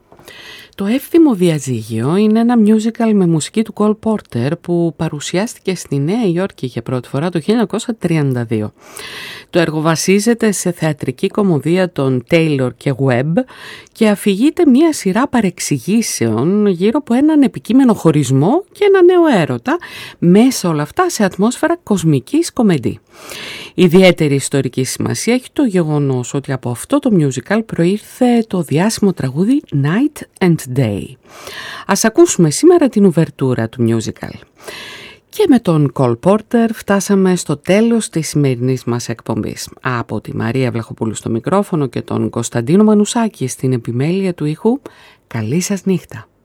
Το Εύθυμο Διαζύγιο είναι ένα musical με μουσική του Cole Porter που παρουσιάστηκε στη Νέα Υόρκη για πρώτη φορά το 1932. Το έργο βασίζεται σε θεατρική κωμωδία των Taylor και Webb και αφηγείται μια σειρά παρεξηγήσεων γύρω από έναν επικείμενο χωρισμό και ένα νέο έρωτα, μέσα όλα αυτά σε ατμόσφαιρα κοσμικής κομεντή. Ιδιαίτερη ιστορική σημασία έχει το γεγονός ότι από αυτό το musical προήρθε το διάσημο τραγούδι Night and Day. Ας ακούσουμε σήμερα την ουβερτούρα του musical. Και με τον Cole Porter φτάσαμε στο τέλος της σημερινής μας εκπομπής. Από τη Μαρία Βλαχοπούλου στο μικρόφωνο και τον Κωνσταντίνο Μανουσάκη στην επιμέλεια του ήχου, καλή σας νύχτα.